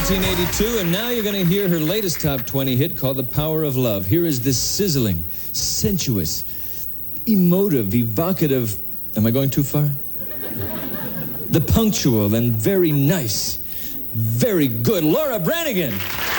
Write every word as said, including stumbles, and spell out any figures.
nineteen eighty-two, and now you're going to hear her latest top twenty hit called The Power of Love. Here is this sizzling, sensuous, emotive, evocative... Am I going too far? The punctual and very nice, very good Laura Branigan.